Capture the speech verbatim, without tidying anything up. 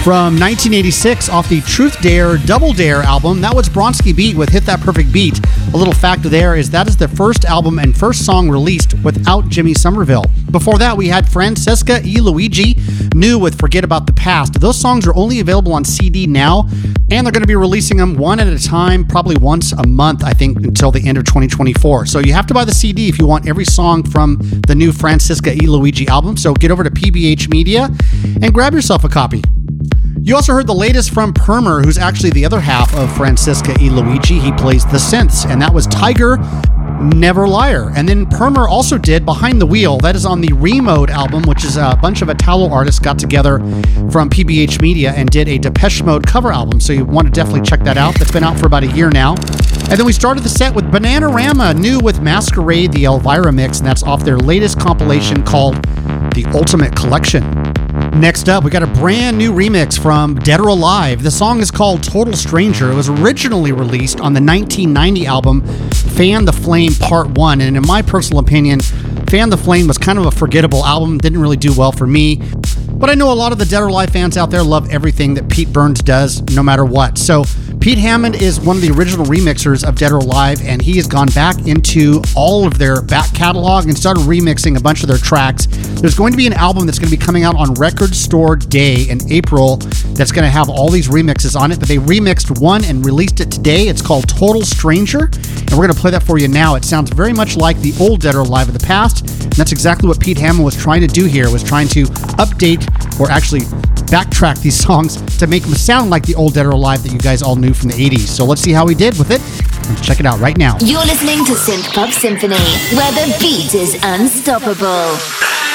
From nineteen eighty-six off the Truth Dare Double Dare album. That was Bronski Beat with Hit That Perfect Beat. A little fact there is that is the first album and first song released without Jimmy Somerville. Before that, we had Francesca E. Luigi, New with Forget About the Past. Those songs are only available on C D now, and they're going to be releasing them one at a time, probably once a month, I think, until the end of twenty twenty-four. So you have to buy the C D if you want every song from the new Francesca E. Luigi album. So get over to P B H Media and grab yourself a copy. You also heard the latest from Permer, who's actually the other half of Francesca E. Luigi. He plays the synths, and that was Tiger, Never Liar. And then Permer also did Behind the Wheel. That is on the Remode album, which is a bunch of Italo artists got together from P B H Media and did a Depeche Mode cover album. So you want to definitely check that out. That's been out for about a year now. And then we started the set with Bananarama, New with Masquerade, the Elvira mix, and that's off their latest compilation called The Ultimate Collection. Next up, we got a brand new remix from Dead or Alive. The song is called Total Stranger. It was originally released on the nineteen ninety album Fan the Flame Part one, and in my personal opinion, Fan the Flame was kind of a forgettable album, didn't really do well for me. But I know a lot of the Dead or Alive fans out there love everything that Pete Burns does, no matter what. So Pete Hammond is one of the original remixers of Dead or Alive, and he has gone back into all of their back catalog and started remixing a bunch of their tracks. There's going to be an album that's going to be coming out on Record Store Day in April that's going to have all these remixes on it, but they remixed one and released it today. It's called Total Stranger, and we're going to play that for you now. It sounds very much like the old Dead or Alive of the past, and that's exactly what Pete Hammond was trying to do here, was trying to update or actually backtrack these songs to make them sound like the old Dead or Alive that you guys all knew from the eighties. So let's see how he did with it. Let's check it out right now. You're listening to Synth Pop Symphony, where the beat is unstoppable.